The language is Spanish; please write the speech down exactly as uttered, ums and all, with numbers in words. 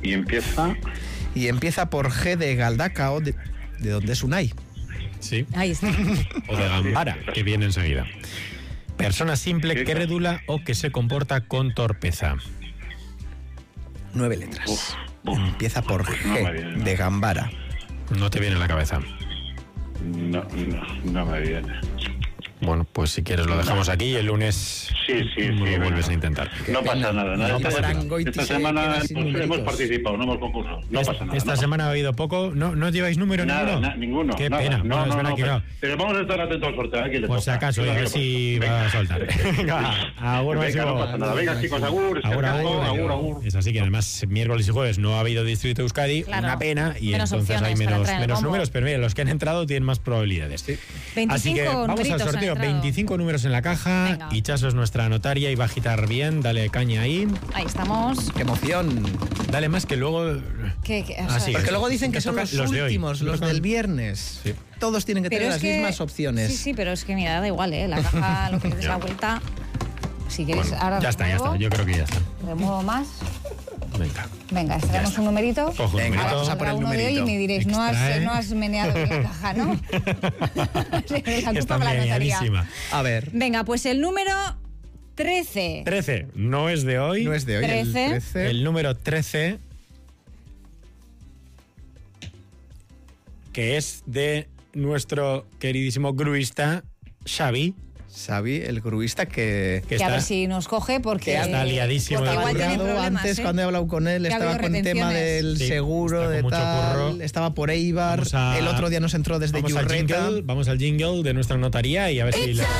Y empieza... Y empieza por G de Galdacao, de, de donde es Unai. Sí. Ahí está. O de Gambara, que viene enseguida. Persona simple, crédula o que se comporta con torpeza. Nueve letras. Uf, uf, empieza por pues G no me viene, no. de Gambara. No te viene a la cabeza. No, no, no me viene. Bueno, pues si quieres lo dejamos aquí y el lunes Sí, sí, lo sí. vuelves venga. a intentar. No pasa nada. nada. No esta pasa nada. semana, esta semana hemos, hemos participado, no hemos concursado. No Esta, pasa nada. esta no semana ha habido poco. ¿No, no lleváis número Nada, ninguno? na, ninguno. Qué nada. pena. No, Bueno, es no, verdad no, que pero, no. pero vamos a estar atentos al sorteo. Aquí le Pues si toca. acaso, y a ver si va a soltar. Venga, agur, Venga, no Máximo. pasa nada. Venga, chicos, agur. Agur, agur, agur, agur. Es así que además miércoles y jueves no ha habido Distrito Euskadi, Claro. una pena, y Menos entonces hay opciones para menos, entrar en el menos bombo. números, pero mira, los que han entrado tienen más probabilidades. veinticinco Así que vamos al numeritos han sorteo, entrado. veinticinco números en la caja, Venga. y Chaso es nuestra notaria y va a agitar bien, dale caña ahí, Ahí estamos. ¡Qué emoción! dale más que luego... ¿Qué, qué? O Ah, sea, sí. Porque luego dicen que Te son toca los, los de hoy. últimos, los Tocan- del viernes. Sí. Todos tienen que pero tener es las que- mismas opciones. Sí, sí, pero es que mira, da igual, ¿eh? La caja, lo que le des la vuelta. Si queréis, Bueno, ahora ya está, ya remuevo, está, yo creo que ya está. remuevo más. Venga, Venga, extraemos está. un numerito. cojo un Venga, Ahora vamos numerito. a por saldrá el uno de hoy y numerito. me diréis, no has, Extrae. no has meneado bien la caja, ¿no? La culpa Está para la notaría. meneadísima. A ver, Venga, pues el número trece. trece, no es de hoy. no es de hoy. El trece. trece. El número trece, que es de nuestro queridísimo gruista Xavi, Xavi, el gruista que... que Que está... a ver si nos coge porque... que está liadísimo porque de igual curro. tiene Currado problemas, antes, ¿eh? cuando he hablado con él, Que ha estaba habido con el tema retenciones. del Sí, seguro, está con de mucho tal, curro. estaba por Eibar, Vamos a- el otro día nos entró desde Vamos al Yurreta. jingle, vamos al jingle de nuestra notaría y a ver si... la-